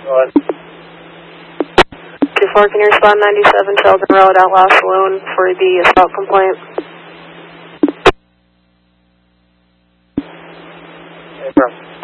Go ahead. 2-4, can you respond 97 Sheldon Road, Outlaw Saloon for the assault complaint? Affirm.